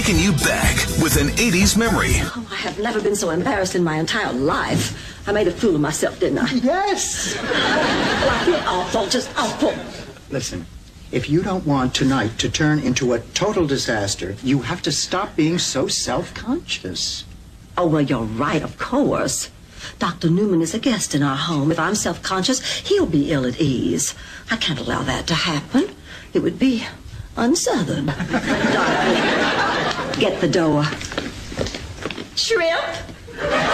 Taking you back with an 80s memory. Oh, I have never been so embarrassed in my entire life. I made a fool of myself, didn't I? Yes. Well, I feel awful, just awful. Listen, if you don't want tonight to turn into a total disaster, you have to stop being so self-conscious. Oh, well, you're right, of course. Dr. Newman is a guest in our home. If I'm self-conscious, he'll be ill at ease. I can't allow that to happen. It would be unsouthern. Darling, get the door. Shrimp!